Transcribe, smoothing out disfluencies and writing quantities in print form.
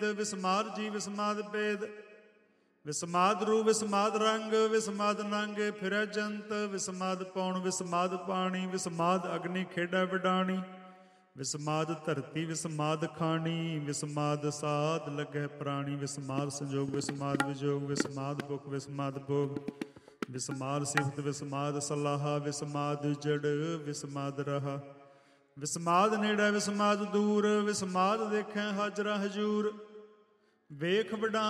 ਵਿਸਮਾਦ ਜੀ ਵਿਸਮਾਦ ਭੇਦ, ਵਿਸਮਾਦ ਰੂ ਵਿਸਮਾਦ ਰੰਗ, ਵਿਸਮਾਦ ਨਾਂਗੇ ਫਿਰੈ ਜੰਤ, ਵਿਸਮਾਦ ਪੌਣ ਵਿਸਮਾਦ ਪਾਣੀ, ਵਿਸਮਾਦ ਅਗਨੀ ਖੇਡੈ ਵਿਡਾਣੀ, ਵਿਸਮਾਦ ਧਰਤੀ ਵਿਸਮਾਦ ਖਾਣੀ, ਵਿਸਮਾਦ ਸਾਧ ਲੱਗੈ ਪ੍ਰਾਣੀ, ਵਿਸਮਾਦ ਸੰਜੋਗ ਵਿਸਮਾਦ ਵਿਜੋਗ, ਵਿਸਮਾਦ ਭੁਖ ਵਿਸਮਾਦ ਭੋਗ, ਵਿਸਮਾਦ ਸਿਫਤ ਵਿਸਮਾਦ ਸਲਾਹਾ, ਵਿਸਮਾਦ ਜੜ ਵਿਸਮਾਦ ਰਹਾ, ਵਿਸਮਾਦ ਨੇੜੇ ਵਿਸਮਾਦ ਦੂਰ, ਵਿਸਮਾਦ ਦੇਖੈ ਹਾਜ਼ਰਾ ਹਜੂਰ, ਵੇਖ ਵਡਾ